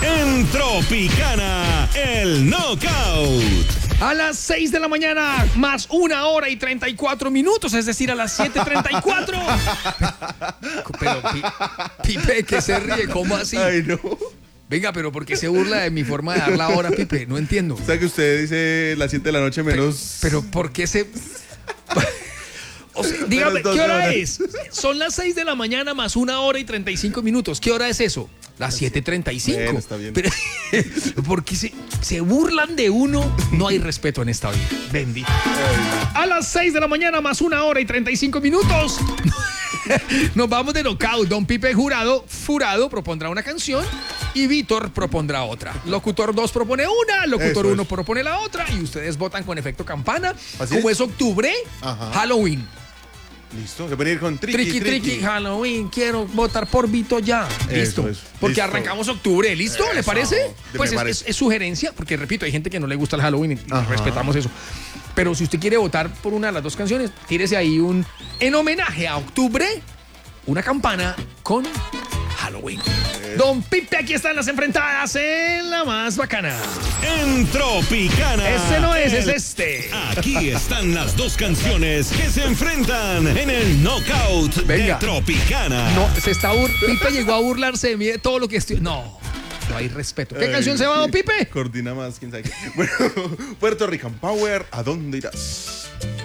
En Tropicana, el Knockout. A las 6 de la mañana, más 1 hora y 34 minutos, es decir, a las 7:34. Pero, Pipe, que se ríe, ¿cómo así? Ay, no. Venga, pero ¿por qué se burla de mi forma de dar la hora, Pipe? No entiendo. O sea que usted dice las 7 de la noche menos... Pero ¿por qué se...? O sea, dígame, ¿qué hora es? Son las 6 de la mañana más 1 hora y 35 minutos. ¿Qué hora es eso? Las 7:35. Bueno, está bien. Pero, porque se burlan de uno, no hay respeto en esta vida. Bendito. A las 6 de la mañana más 1 hora y 35 minutos. Nos vamos de knockout. Don Pipe Furado propondrá una canción y Víctor propondrá otra. Locutor 2 propone una, Locutor 1 propone la otra y ustedes votan con efecto campana. Como es octubre, Halloween. Listo, que venir con triqui. Halloween, quiero votar por Vito ya. Listo. Eso. Porque Listo. Arrancamos octubre, ¿listo? ¿Le Eso. parece? Pues Me parece. es sugerencia, porque repito, hay gente que no le gusta el Halloween y respetamos eso. Pero si usted quiere votar por una de las dos canciones, tírese ahí en homenaje a octubre, una campana con Halloween. Don Pipe, aquí están las enfrentadas en la más bacana. En Tropicana. Ese no es este. Aquí están las dos canciones que se enfrentan en el Knockout Venga. de Tropicana. No, Pipe llegó a burlarse de mí de todo lo que estoy. No hay respeto. ¿Qué canción se va, don Pipe? Coordina más, quién sabe qué. Bueno, Puerto Rican Power, ¿a dónde irás?